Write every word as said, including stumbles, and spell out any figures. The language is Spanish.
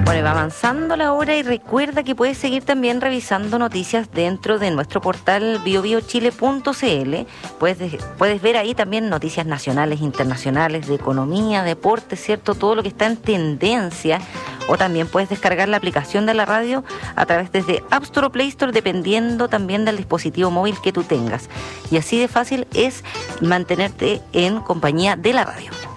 Bueno, va avanzando la hora y recuerda que puedes seguir también revisando noticias dentro de nuestro portal bio bio chile punto c l. Puedes, puedes ver ahí también noticias nacionales, internacionales, de economía, deporte, ¿cierto? Todo lo que está en tendencia. O también puedes descargar la aplicación de la radio a través desde App Store o Play Store, dependiendo también del dispositivo móvil que tú tengas. Y así de fácil es mantenerte en compañía de la radio.